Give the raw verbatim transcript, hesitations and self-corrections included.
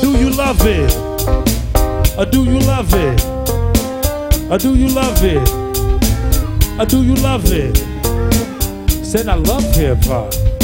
do you love it? Or do you love it? Or do you love it? Or do you love it? Said I love hip hop.